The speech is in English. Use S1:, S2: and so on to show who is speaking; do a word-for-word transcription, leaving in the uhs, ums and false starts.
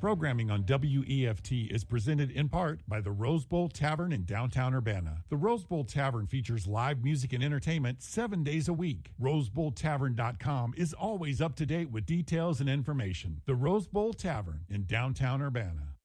S1: Programming on W E F T is presented in part by the Rose Bowl Tavern in downtown Urbana. The Rose Bowl Tavern features live music and entertainment seven days a week. rose bowl tavern dot com is always up to date with details and information. The Rose Bowl Tavern in downtown Urbana.